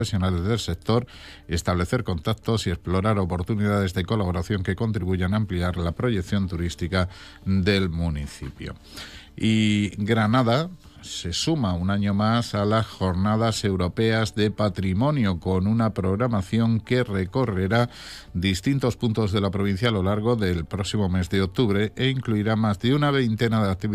profesionales del sector, establecer contactos y explorar oportunidades de colaboración que contribuyan a ampliar la proyección turística del municipio. Y Granada se suma un año más a las Jornadas Europeas de Patrimonio, con una programación que recorrerá distintos puntos de la provincia a lo largo del próximo mes de octubre e incluirá más de una veintena de actividades